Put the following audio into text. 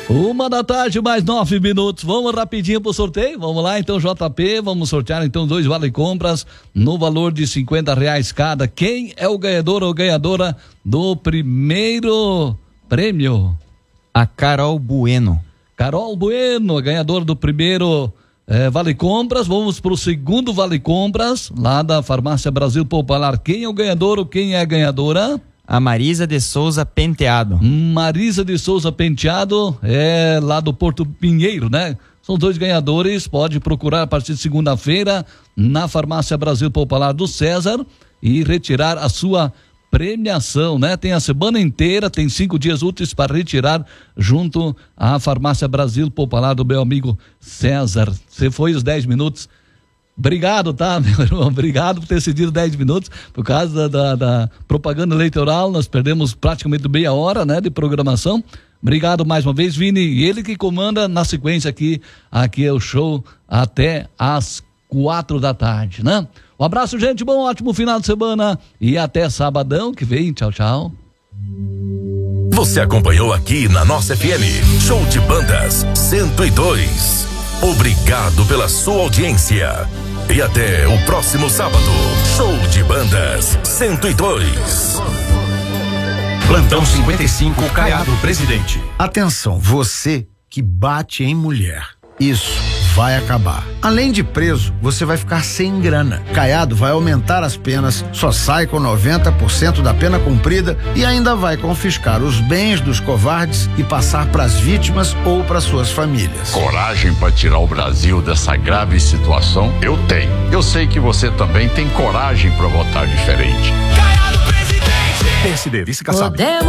1h, mais 9 minutos. Vamos rapidinho pro sorteio. Vamos lá, então, JP. Vamos sortear, então, 2 vale-compras no valor de R$50 cada. Quem é o ganhador ou ganhadora do primeiro prêmio? A Carol Bueno. Carol Bueno, ganhadora do primeiro vale-compras. Vamos pro segundo vale-compras, lá da Farmácia Brasil Popular. Quem é o ganhador ou quem é a ganhadora? A Marisa de Souza Penteado. Marisa de Souza Penteado, lá do Porto Pinheiro, né? São 2 ganhadores, pode procurar a partir de segunda-feira na Farmácia Brasil Popular do César e retirar a sua premiação, né? Tem a semana inteira, tem 5 dias úteis para retirar junto à Farmácia Brasil Popular do meu amigo César. Você foi os 10 minutos. Obrigado, tá, meu irmão? Obrigado por ter cedido 10 minutos. Por causa da propaganda eleitoral, nós perdemos praticamente meia hora, né, de programação. Obrigado mais uma vez, Vini. E ele que comanda na sequência aqui é o show até às 4 da tarde, né? Um abraço, gente. Bom, ótimo final de semana. E até sabadão que vem. Tchau, tchau. Você acompanhou aqui na nossa FM. Show de Bandas 102. Obrigado pela sua audiência. E até o próximo sábado. Show de Bandas 102. Plantão 55, Caiado Presidente. Atenção, você que bate em mulher. Isso vai acabar. Além de preso, você vai ficar sem grana. Caiado vai aumentar as penas, só sai com 90% da pena cumprida e ainda vai confiscar os bens dos covardes e passar para as vítimas ou para suas famílias. Coragem para tirar o Brasil dessa grave situação? Eu tenho. Eu sei que você também tem coragem para votar diferente. PSD, vice-caçado.